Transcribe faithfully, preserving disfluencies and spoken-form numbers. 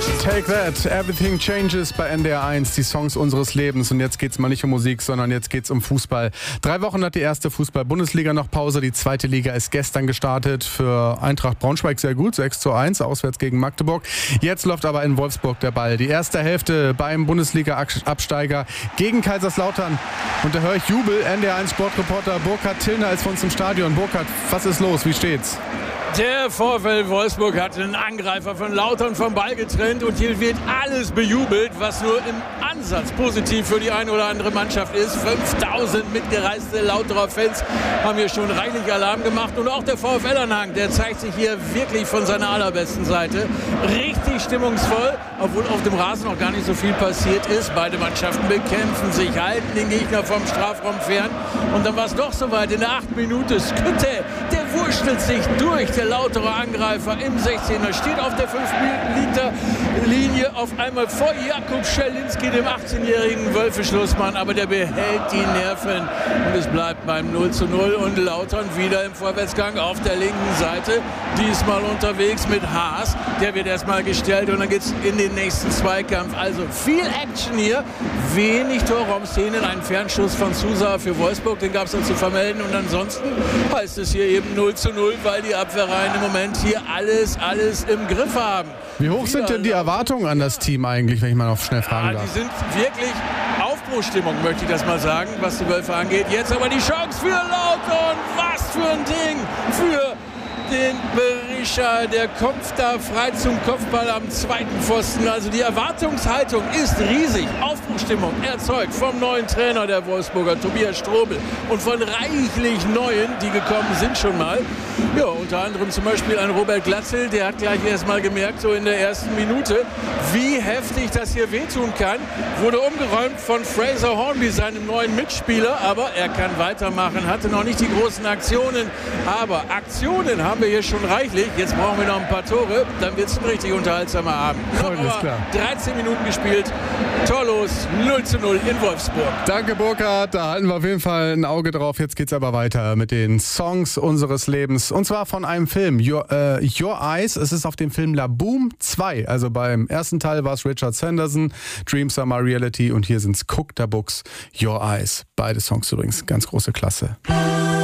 Take That, Everything Changes bei N D R eins, die Songs unseres Lebens. Und jetzt geht's mal nicht um Musik, sondern jetzt geht's um Fußball. Drei Wochen hat die erste Fußball-Bundesliga noch Pause. Die zweite Liga ist gestern gestartet. Für Eintracht Braunschweig sehr gut, sechs zu eins, auswärts gegen Magdeburg. Jetzt läuft aber in Wolfsburg der Ball. Die erste Hälfte beim Bundesliga-Absteiger gegen Kaiserslautern. Und da höre ich Jubel. N D R eins Sportreporter Burkhard Tillner ist von uns im Stadion. Burkhard, was ist los? Wie steht's? Der VfL Wolfsburg hat einen Angreifer von Lautern vom Ball getrennt und hier wird alles bejubelt, was nur im Ansatz positiv für die eine oder andere Mannschaft ist. fünftausend mitgereiste Lauterer Fans haben hier schon reichlich Alarm gemacht und auch der VfL-Anhang, der zeigt sich hier wirklich von seiner allerbesten Seite. Richtig stimmungsvoll, obwohl auf dem Rasen noch gar nicht so viel passiert ist. Beide Mannschaften bekämpfen sich, halten den Gegner vom Strafraum fern und dann war es doch soweit in der achten Minute. Skütte, der wurschtelt sich durch. Der Lauterer Angreifer im sechzehner steht auf der fünf Meter Linie auf einmal vor Jakub Scherlinski, dem achtzehnjährigen Wölfe-Schlussmann, aber der behält die Nerven und es bleibt beim null zu null und Lautern wieder im Vorwärtsgang auf der linken Seite, diesmal unterwegs mit Haas, der wird erstmal gestellt und dann geht es in den nächsten Zweikampf, also viel Action hier, wenig Torraumszenen, ein Fernschuss von Sousa für Wolfsburg, den gab es noch zu vermelden und ansonsten heißt es hier eben null zu null, weil die Abwehrreihen im Moment hier alles, alles im Griff haben. Wie hoch sind denn die Erwartungen an das Team eigentlich, wenn ich mal noch schnell fragen ja, darf? Die sind wirklich Aufbruchstimmung, möchte ich das mal sagen, was die Wölfe angeht. Jetzt aber die Chance für Lautern. Was für ein Ding für den Berischer. Der kommt da frei zum Kopfball am zweiten Pfosten. Also die Erwartungshaltung ist riesig. Aufbruchstimmung erzeugt vom neuen Trainer der Wolfsburger, Tobias Strobel. Und von reichlich Neuen, die gekommen sind schon mal. Ja, unter anderem zum Beispiel ein Robert Glatzel, der hat gleich erst mal gemerkt, so in der ersten Minute, wie heftig das hier wehtun kann. Wurde umgeräumt von Fraser Hornby, seinem neuen Mitspieler, aber er kann weitermachen, hatte noch nicht die großen Aktionen. Aber Aktionen haben wir hier schon reichlich. Jetzt brauchen wir noch ein paar Tore, dann wird es ein richtig unterhaltsamer Abend. Alles klar. dreizehn Minuten gespielt, torlos, null zu null in Wolfsburg. Danke, Burkhard. Da halten wir auf jeden Fall ein Auge drauf. Jetzt geht's aber weiter mit den Songs unseres Lebens. Und zwar von einem Film, Your, äh, Your Eyes. Es ist auf dem Film La Boom zwei. Also beim ersten Teil war es Richard Sanderson, Dreams Are My Reality. Und hier sind's Cook the Books, Your Eyes. Beide Songs übrigens ganz große Klasse.